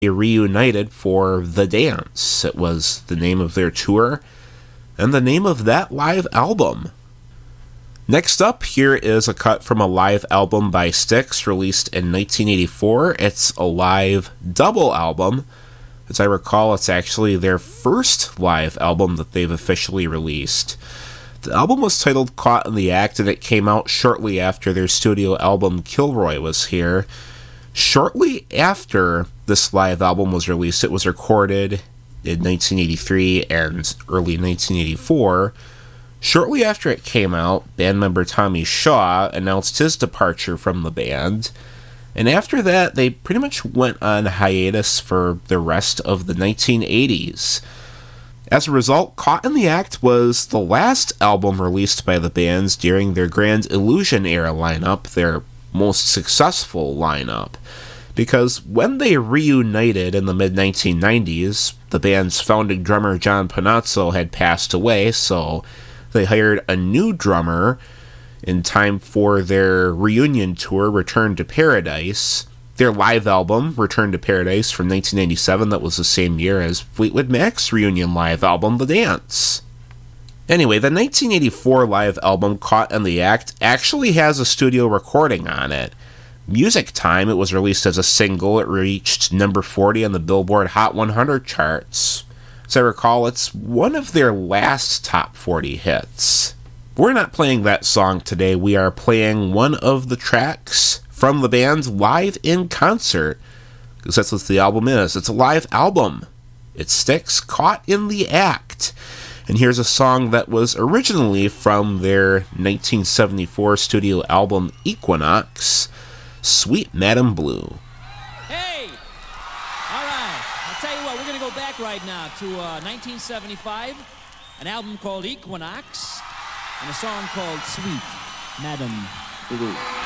They reunited for The Dance. It was the name of their tour and the name of that live album. Next up, here is a cut from a live album by Styx released in 1984. It's a live double album. As I recall, it's actually their first live album that they've officially released. The album was titled Caught in the Act, and it came out shortly after their studio album Kilroy was here. Shortly after this live album was released, it was recorded in 1983 and early 1984. Shortly after it came out, band member Tommy Shaw announced his departure from the band, and after that, they pretty much went on hiatus for the rest of the 1980s. As a result, Caught in the Act was the last album released by the bands during their Grand Illusion era lineup, their most successful lineup, because when they reunited in the mid-1990s, the band's founding drummer John Panazzo had passed away, so they hired a new drummer in time for their reunion tour, Return to Paradise. Their live album, Return to Paradise, from 1997, that was the same year as Fleetwood Mac's reunion live album, The Dance. Anyway, the 1984 live album, Caught in the Act, actually has a studio recording on it. Music Time, it was released as a single. It reached number 40 on the Billboard Hot 100 charts. As I recall, it's one of their last top 40 hits. We're not playing that song today. We are playing one of the tracks from the band live in concert, because that's what the album is. It's a live album. It Styx, Caught in the Act. And here's a song that was originally from their 1974 studio album Equinox, Sweet Madam Blue. Hey! All right. I'll tell you what, we're going to go back right now to 1975, an album called Equinox, and a song called Sweet Madam Blue.